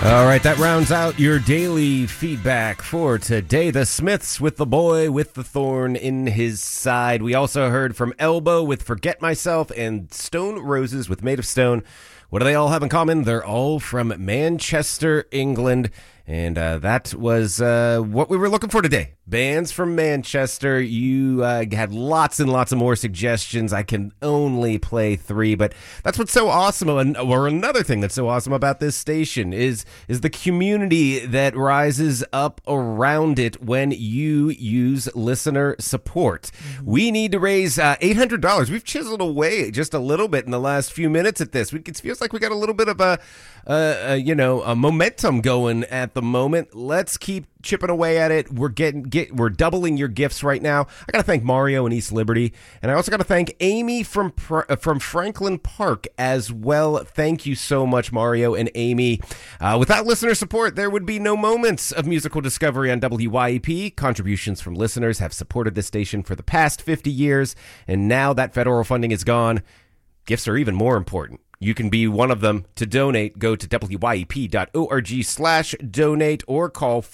All right, that rounds out your daily feedback for today. The Smiths with The Boy with the Thorn in His Side. We also heard from Elbow with Forget Myself and Stone Roses with Made of Stone. What do they all have in common? They're all from Manchester, England. And that was what we were looking for today. Bands from Manchester. You had lots and lots of more suggestions. I can only play 3, but that's what's so awesome. Or another thing that's so awesome about this station is the community that rises up around it when you use listener support. We need to raise $800. We've chiseled away just a little bit in the last few minutes at this. It feels like we got a little bit of a momentum going at the moment. Let's keep chipping away at it. We're doubling your gifts right now. I got to thank Mario in East Liberty, and I also got to thank Amy from Franklin Park as well. Thank you so much, Mario and Amy. Without listener support, there would be no moments of musical discovery on WYEP. Contributions from listeners have supported this station for the past 50 years, and now that federal funding is gone, gifts are even more important. You can be one of them. To donate, go to wyep.org/donate or call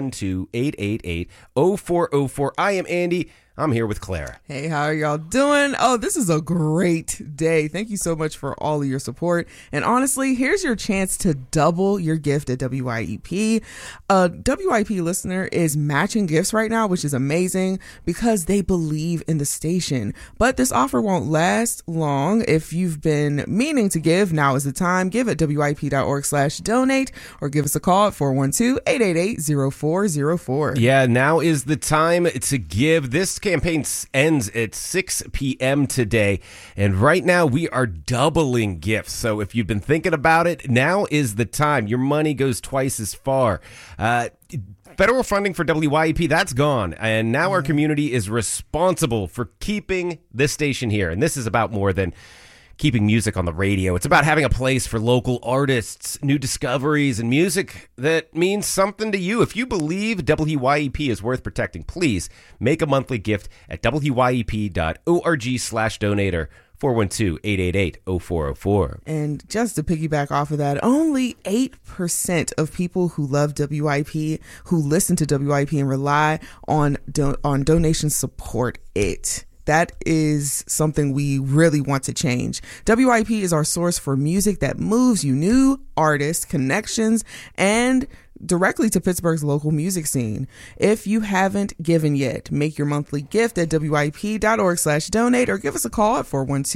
412-888-0404. I am Andy. I'm here with Clara. Hey, how are y'all doing? Oh, this is a great day. Thank you so much for all of your support. And honestly, here's your chance to double your gift at WYEP. A WYEP listener is matching gifts right now, which is amazing because they believe in the station. But this offer won't last long. If you've been meaning to give, now is the time. Give at wyep.org/donate or give us a call at 412-888-0404. Yeah, now is the time to give. This campaign ends at 6 p.m. today, and right now we are doubling gifts. So if you've been thinking about it, now is the time. Your money goes twice as far. Federal funding for WYEP, that's gone, and now our community is responsible for keeping this station here, and this is about more than keeping music on the radio. It's about having a place for local artists, new discoveries, and music that means something to you. If you believe WYEP is worth protecting, please make a monthly gift at wyep.org/donate or 412-888-0404. And just to piggyback off of that, only 8% of people who love WYEP, who listen to WYEP and rely on donations support it. That is something we really want to change. WYEP is our source for music that moves you, new artists, connections, and directly to Pittsburgh's local music scene. If you haven't given yet, make your monthly gift at wyep.org/donate or give us a call at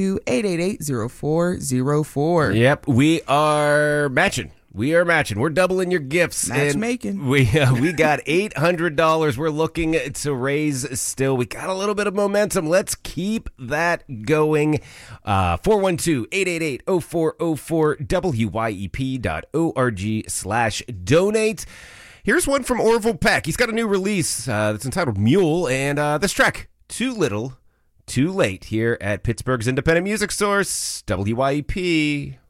412-888-0404. Yep, we are matching. We're doubling your gifts. Matchmaking. We got $800 we're looking to raise still. We got a little bit of momentum. Let's keep that going. 412-888-0404, wyep.org/donate. Here's one from Orville Peck. He's got a new release that's entitled Mule, and this track, Too Little, Too Late, here at Pittsburgh's independent music source, WYEP.